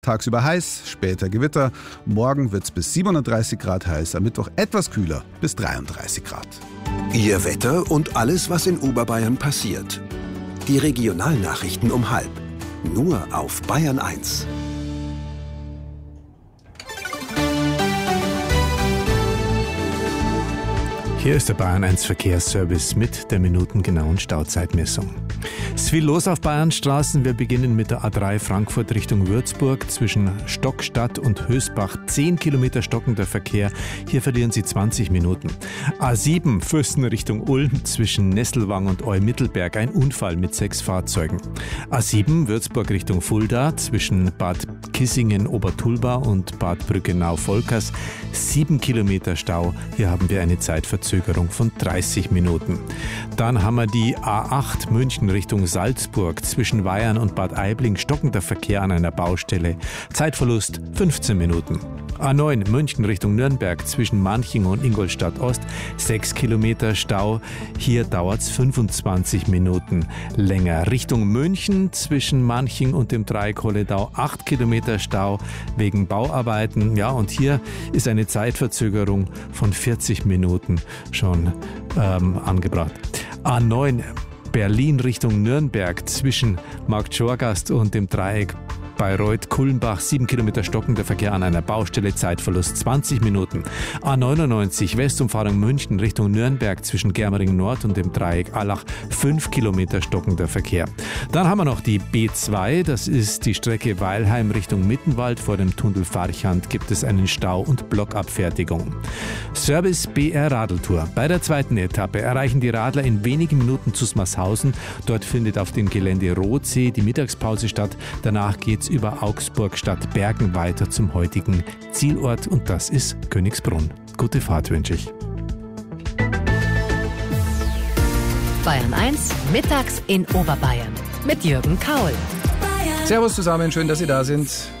Tagsüber heiß, später Gewitter. Morgen wird es bis 37 Grad heiß, am Mittwoch etwas kühler, bis 33 Grad. Ihr Wetter und alles, was in Oberbayern passiert. Die Regionalnachrichten um 12:30. Nur auf Bayern 1. Hier ist der Bayern 1 Verkehrsservice mit der minutengenauen Stauzeitmessung. Es ist viel los auf Bayernstraßen. Wir beginnen mit der A3 Frankfurt Richtung Würzburg zwischen Stockstadt und Hösbach. 10 Kilometer stockender Verkehr. Hier verlieren Sie 20 Minuten. A7 Fürsten Richtung Ulm zwischen Nesselwang und Eumittelberg. Ein Unfall mit 6 Fahrzeugen. A7 Würzburg Richtung Fulda zwischen Bad Kissingen Obertulba und Bad Brückenau-Volkers. 7 Kilometer Stau. Hier haben wir eine Zeitverzögerung von 30 Minuten. Dann haben wir die A8 München Richtung Salzburg zwischen Weyern und Bad Aibling. Stockender Verkehr an einer Baustelle. Zeitverlust 15 Minuten. A9 München Richtung Nürnberg zwischen Manching und Ingolstadt Ost. 6 Kilometer Stau. Hier dauert es 25 Minuten länger. Richtung München zwischen Manching und dem Dreieck Holledau. 8 Kilometer Stau wegen Bauarbeiten. Ja, und hier ist eine Zeitverzögerung von 40 Minuten schon angebracht. A9 Berlin Richtung Nürnberg zwischen Marktschorgast und dem Dreieck Bayreuth-Kulmbach, 7 Kilometer stockender Verkehr an einer Baustelle, Zeitverlust 20 Minuten. A99 Westumfahrung München Richtung Nürnberg zwischen Germering Nord und dem Dreieck Allach, 5 Kilometer stockender Verkehr. Dann haben wir noch die B2, das ist die Strecke Weilheim Richtung Mittenwald. Vor dem Tunnel Farchand gibt es einen Stau und Blockabfertigung. Service BR Radeltour. Bei der zweiten Etappe erreichen die Radler in wenigen Minuten Zusmarshausen. Dort findet auf dem Gelände Rothsee die Mittagspause statt. Danach geht's über Augsburg statt Bergen weiter zum heutigen Zielort und das ist Königsbrunn. Gute Fahrt wünsche ich. Bayern 1, mittags in Oberbayern mit Jürgen Kaul. Servus zusammen, schön, dass Sie da sind.